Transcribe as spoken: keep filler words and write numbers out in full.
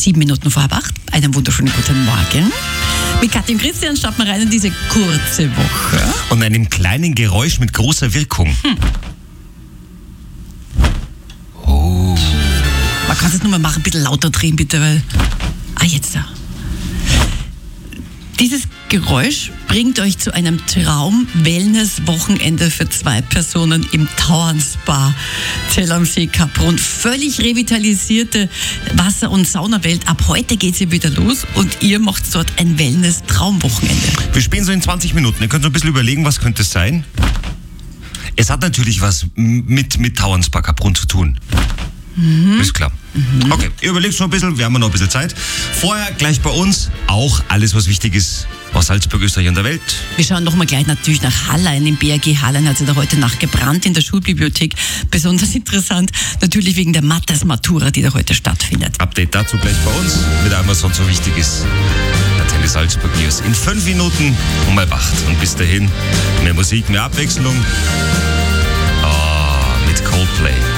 Sieben Minuten vor halb acht. Einen wunderschönen guten Morgen. Mit Kathi und Christian starten wir rein in diese kurze Woche. Und einem kleinen Geräusch mit großer Wirkung. Hm. Oh. Man kann es nur mal machen, ein bisschen lauter drehen, bitte, weil... Ah, jetzt da. Dieses Geräusch bringt euch zu einem Traum-Wellness-Wochenende für zwei Personen im Tauernspa Zell am See Kaprun. Völlig revitalisierte Wasser- und Saunawelt. Ab heute geht sie wieder los und ihr macht dort ein Wellness-Traumwochenende. Wir spielen so in zwanzig Minuten. Ihr könnt so ein bisschen überlegen, was könnte es sein. Es hat natürlich was mit, mit Tauernspa Kaprun zu tun. Mhm. Ist klar. Mhm. Okay, ihr überlegt schon ein bisschen, wir haben noch ein bisschen Zeit. Vorher gleich bei uns auch alles, was wichtig ist aus Salzburg, Österreich und der Welt. Wir schauen doch mal gleich natürlich nach Hallein. Im B R G Hallein hat es ja heute Nacht gebrannt in der Schulbibliothek. Besonders interessant, natürlich wegen der Mathematura, die da heute stattfindet. Update dazu gleich bei uns, mit allem, was sonst so wichtig ist. Antenne Salzburg News in fünf Minuten um halb acht. Und bis dahin mehr Musik, mehr Abwechslung. Oh, mit Coldplay.